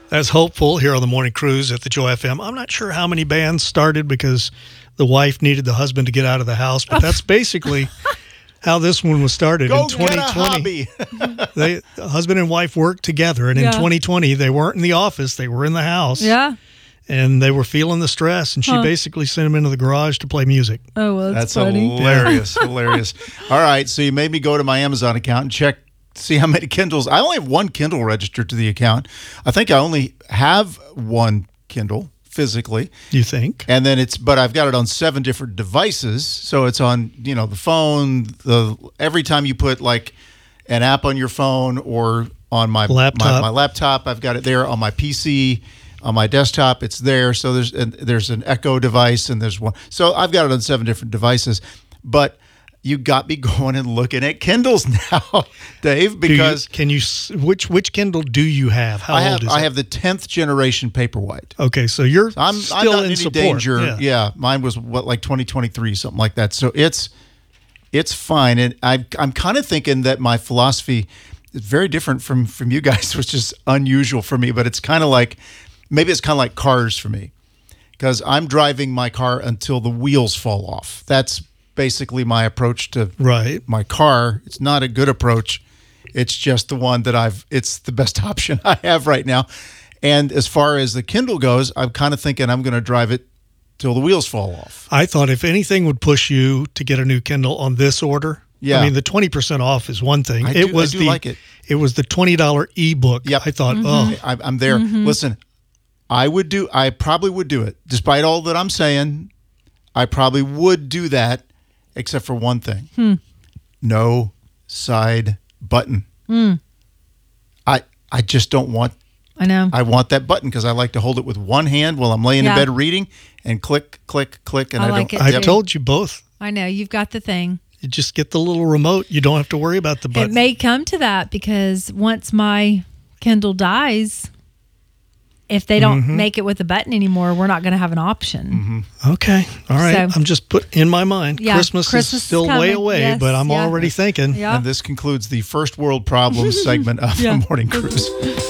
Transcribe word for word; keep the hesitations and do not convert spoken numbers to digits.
as hopeful here on the Morning Cruise at the Joy F M. I'm not sure how many bands started because the wife needed the husband to get out of the house, but that's basically how this one was started Go in twenty twenty. Get a hobby. They, husband and wife worked together, and Yeah. in twenty twenty, they weren't in the office, they were in the house. Yeah. And they were feeling the stress, and she Huh. basically sent him into the garage to play music. Oh, well, that's, That's funny. hilarious. Hilarious. All right, so you made me go to my Amazon account and check, see how many Kindles. I only have one Kindle registered to the account. I think I only have one Kindle physically. You think? And then it's, but I've got it on seven different devices. So it's on, you know, the phone, the, every time you put like an app on your phone or on my Laptop. my, my laptop, I've got it there. On my P C, on my desktop, it's there. So there's and there's an Echo device and there's one. So I've got it on seven different devices. But you got me going and looking at Kindles now, Dave, Do you- because can you s- which which Kindle do you have? How I have old is I it? have the tenth generation Paperwhite. Okay, so you're I'm, still I'm not in in any support. danger. Yeah. Yeah. Mine was what, like twenty twenty-three, something like that. So it's it's fine. And I, I'm kind of thinking that my philosophy is very different from from you guys, which is unusual for me. But it's kind of like maybe it's kind of like cars for me, because I'm driving my car until the wheels fall off. That's basically my approach to Right. my car. It's not a good approach. It's just the one that I've, it's the best option I have right now. And as far as the Kindle goes, I'm kind of thinking I'm going to drive it till the wheels fall off. I thought if anything would push you to get a new Kindle on this order, Yeah. I mean the twenty percent off is one thing. I it do- was I do the like it. it was the twenty dollar ebook. Yep. I thought, Mm-hmm. oh, I, I'm there. Listen, I would do, I probably would do it. Despite all that I'm saying, I probably would do that, except for one thing. Hmm. No side button. Mm. I I just don't want, I know. I want that button because I like to hold it with one hand while I'm laying Yeah. in bed reading and click, click, click. And I I, like don't, it I too. told you both. I know. You've got the thing. You just get the little remote. You don't have to worry about the button. It may come to that because once my Kindle dies, if they don't Mm-hmm. make it with a button anymore, we're not going to have an option. Okay. All right. So- I'm just put in my mind. Yeah, Christmas, Christmas is is still way coming. away, Yes, but I'm yeah. already thinking. Yeah. And this concludes the first world problems segment of Yeah. the Morning Cruise.